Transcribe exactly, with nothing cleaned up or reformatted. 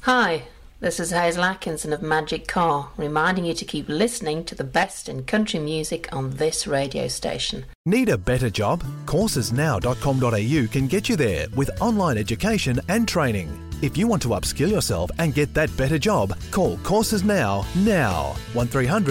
Hi, this is Hazel Atkinson of Magic Car, reminding you to keep listening to the best in country music on this radio station. Need a better job? courses now dot com dot a u can get you there with online education and training. If you want to upskill yourself and get that better job, call Courses Now now. one three hundred